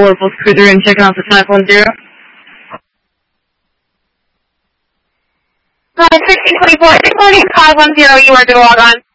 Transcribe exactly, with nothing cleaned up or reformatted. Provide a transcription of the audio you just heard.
four Pulse Cruiser and checking out the five one zero. Line sixteen twenty-four, six one eight five one zero, you are to log on.